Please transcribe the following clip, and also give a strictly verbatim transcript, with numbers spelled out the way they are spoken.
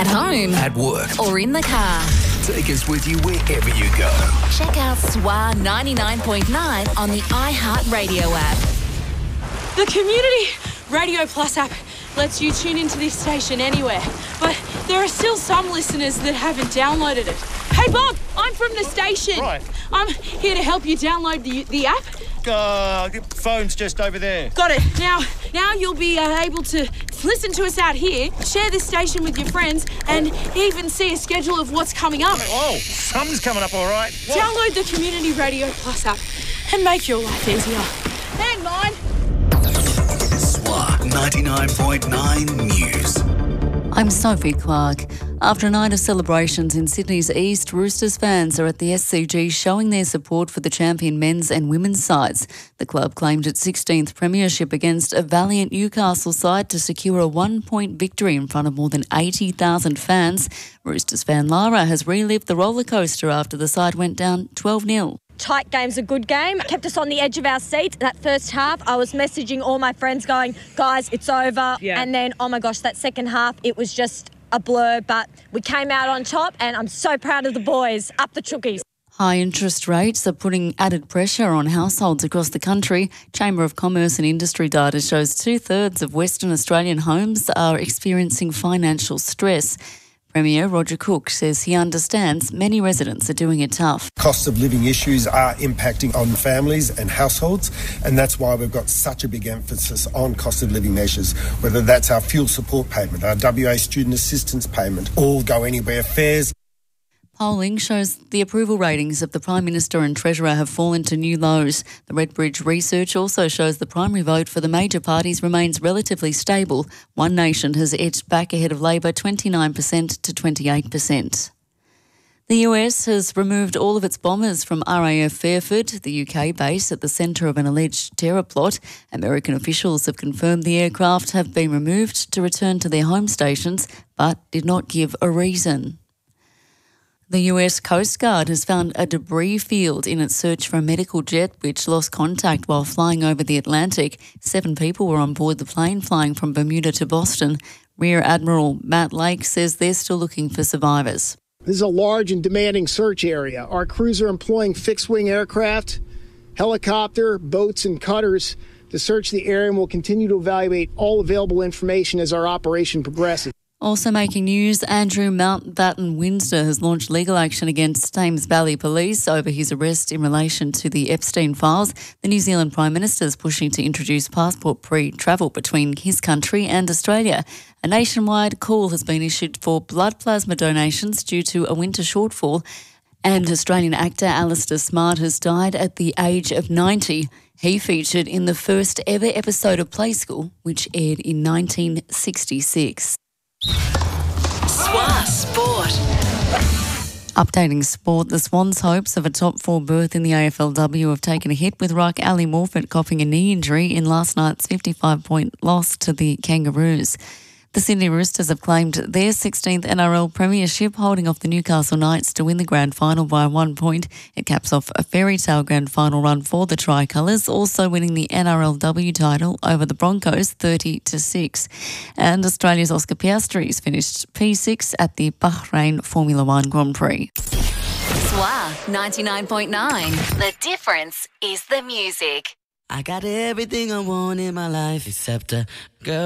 At home. At work. Or in the car. Take us with you wherever you go. Check out S W A ninety-nine point nine on the iHeartRadio app. The Community Radio Plus app lets you tune into this station anywhere, but there are still some listeners that haven't downloaded it. Hey Bob, I'm from the station. Right. I'm here to help you download the the app. Uh, the phone's just over there. Got it. Now, now you'll be uh, able to listen to us out here, share this station with your friends, and even see a schedule of what's coming up. Oh, something's coming up all right. What? Download the Community Radio Plus app and make your life easier. And mine. S W A ninety-nine point nine News. I'm Sophie Clark. After a night of celebrations in Sydney's East, Roosters fans are at the S C G showing their support for the champion men's and women's sides. The club claimed its sixteenth premiership against a valiant Newcastle side to secure a one-point victory in front of more than eighty thousand fans. Roosters fan Lara has relived the roller coaster after the side went down twelve nil. Tight game's a good game. Kept us on the edge of our seat. That first half, I was messaging all my friends going, guys, it's over. Yeah. And then, oh my gosh, that second half, it was just a blur. But we came out on top and I'm so proud of the boys. Up the Chookies. High interest rates are putting added pressure on households across the country. Chamber of Commerce and Industry data shows two-thirds of Western Australian homes are experiencing financial stress. Premier Roger Cook says he understands many residents are doing it tough. Cost of living issues are impacting on families and households, and that's why we've got such a big emphasis on cost of living measures, whether that's our fuel support payment, our W A student assistance payment, all go anywhere fares. Polling shows the approval ratings of the Prime Minister and Treasurer have fallen to new lows. The Redbridge research also shows the primary vote for the major parties remains relatively stable. One Nation has edged back ahead of Labor twenty-nine percent to twenty-eight percent. The U S has removed all of its bombers from R A F Fairford, the U K base at the centre of an alleged terror plot. American officials have confirmed the aircraft have been removed to return to their home stations, but did not give a reason. The U S Coast Guard has found a debris field in its search for a medical jet which lost contact while flying over the Atlantic. Seven people were on board the plane flying from Bermuda to Boston. Rear Admiral Matt Lake says they're still looking for survivors. This is a large and demanding search area. Our crews are employing fixed-wing aircraft, helicopter, boats and cutters to search the area, and will continue to evaluate all available information as our operation progresses. Also making news, Andrew Mountbatten Windsor has launched legal action against Thames Valley Police over his arrest in relation to the Epstein files. The New Zealand Prime Minister is pushing to introduce passport pre-travel between his country and Australia. A nationwide call has been issued for blood plasma donations due to a winter shortfall. And Australian actor Alistair Smart has died at the age of ninety. He featured in the first ever episode of Play School, which aired in nineteen sixty-six. S W A Sport. Updating sport, the Swans' hopes of a top four berth in the A F L W have taken a hit with ruck Ali Morfitt coughing a knee injury in last night's fifty-five point loss to the Kangaroos. The Sydney Roosters have claimed their sixteenth N R L premiership, holding off the Newcastle Knights to win the grand final by one point. It caps off a fairy tale grand final run for the Tricolours, also winning the N R L W title over the Broncos thirty to six. And Australia's Oscar Piastri finished P six at the Bahrain Formula One Grand Prix. S W A ninety-nine point nine. The difference is the music. I got everything I want in my life except a girl.